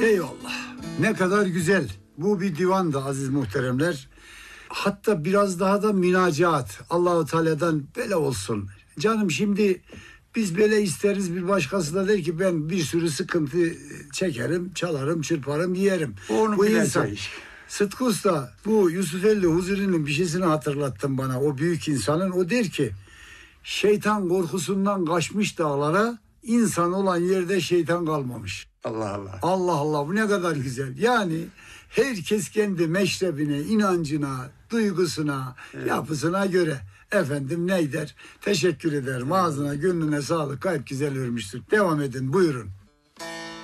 Eyvallah. Ne kadar güzel. Bu bir divandı aziz muhteremler. Hatta biraz daha da münacaat. Allahu Teala'dan böyle olsun. Canım şimdi biz böyle isteriz, bir başkası da der ki ben bir sürü sıkıntı çekerim, çalarım, çırparım, yerim. Onu Bu bilecek insan. iş. Sıtkı Usta bu Yusufelli Huzuri'nin bir şeysini hatırlattın bana. O büyük insanın, o der ki şeytan korkusundan kaçmış dağlara, insan olan yerde şeytan kalmamış. Allah Allah. Allah Allah, bu ne kadar güzel. Yani herkes kendi meşrebine, inancına, duygusuna, yapısına göre efendim ne der? Teşekkür ederim. Ağzına, gönlüne sağlık. Gayet güzel örmüşsün. Devam edin, buyurun.